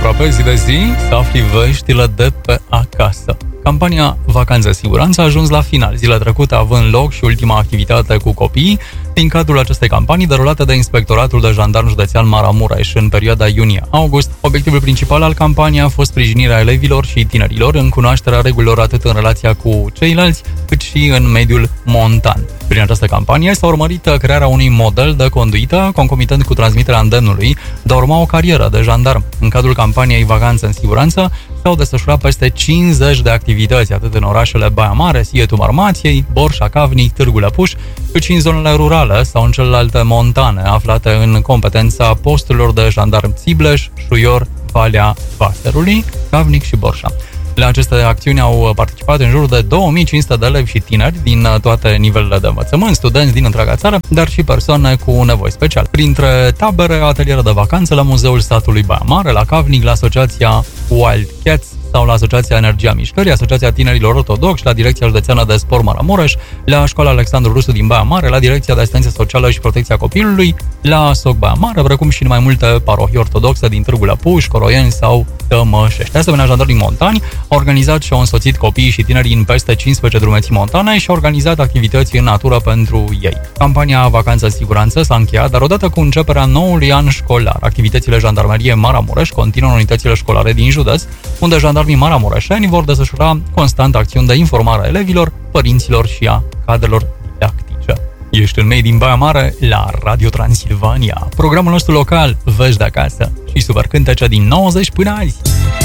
aproape zi de zi să afli veștile de pe acasă. Campania Vacanță Siguranță a ajuns la final zilele trecute, având loc și ultima activitate cu copiii din cadrul acestei campanii derulate de Inspectoratul de Jandarm Județean Maramureș în perioada iunie-august. Obiectivul principal al campaniei a fost sprijinirea elevilor și tinerilor în cunoașterea regulilor atât în relația cu ceilalți, cât și în mediul montan. Prin această campanie s-a urmărit crearea unui model de conduită, concomitent cu transmiterea îndemnului de a urma o carieră de jandarm. În cadrul campaniei Vacanță în Siguranță s-au desfășurat peste 50 de activități, atât în orașele Baia Mare, Sighetul Marmației, Borșa, Cavnic, Târgu Lăpuș, cât și în zonele rurale sau în celelalte montane, aflate în competența posturilor de jandarm Țibleș, Șuior, Valea Vasterului, Cavnic și Borșa. La aceste acțiuni au participat în jur de 2500 de elevi și tineri din toate nivelele de învățământ, studenți din întreaga țară, dar și persoane cu nevoi speciale. Printre tabere, ateliere de vacanțe la Muzeul Satului Baia Mare, la Cavnic, la Asociația Wild Cats sau la Asociația Energia Mișcării, Asociația Tinerilor Ortodoxi, la Direcția Județeană de Sport Maramureș, la Școala Alexandru Rusu din Baia Mare, la Direcția de Asistență Socială și Protecția Copilului, la SOC Baia Mare, precum și în mai multe parohii ortodoxe din Târgu Lăpuș, Coroieni sau Tămășești. De asemenea, jandarmii montani au organizat și au însoțit copiii și tinerii în peste 15 drumeții montane și au organizat activități în natură pentru ei. Campania Vacanță Siguranță s-a încheiat, dar odată cu începerea noului an școlar, activitățile Jandarmeriei Maramureș continuă în unitățile școlare din județ, unde jandarmii maramureșeni vor desfășura constant acțiuni de informare a elevilor, părinților și a cadrelor didactice. Ești în Made in Baia Mare la Radio Transilvania, programul nostru local, vești de acasă și super cântece din 90 până azi.